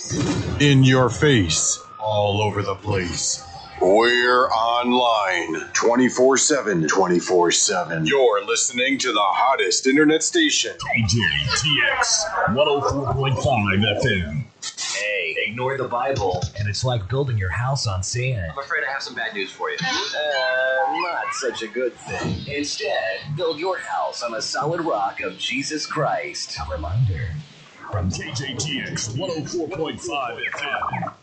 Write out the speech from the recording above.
In your face, all over the place. We're online 24/7. 24/7. You're listening to the hottest internet station. KJTX 104.5 FM. Hey, ignore the Bible, and it's like building your house on sand. I'm afraid I have some bad news for you. Not such a good thing. Instead, build your house on a solid rock of Jesus Christ. A reminder From KJTX 104.5 FM.